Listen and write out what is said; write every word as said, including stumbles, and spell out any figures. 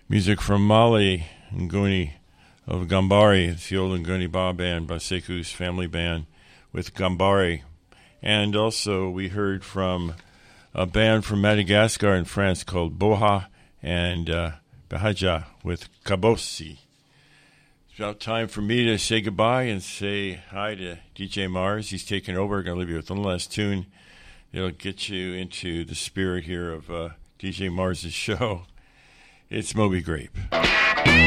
Music from Mali, Nguni of Gambari. It's the old Nguni Ba band, Baseku's family band with Gambari. And also we heard from a band from Madagascar in France called Boha and uh, Bahaja with Kabosi. It's about time for me to say goodbye and say hi to D J Mars. He's taking over. I'm going to leave you with one last tune. It'll get you into the spirit here of uh, D J Mars' show. It's Moby Grape.